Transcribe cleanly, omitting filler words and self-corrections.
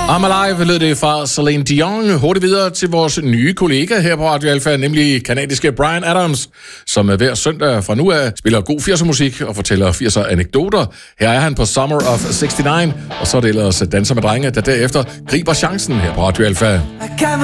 I'm Alive lød det fra Celine Dion. Hurtigt videre til vores nye kollega her på Radio Alpha, nemlig kanadiske Bryan Adams, som hver søndag fra nu af spiller god 80'er musik og fortæller 80'er anekdoter. Her er han på Summer of 69, og så er det ellers Danser med drenge, der derefter griber chancen her på Radio Alpha.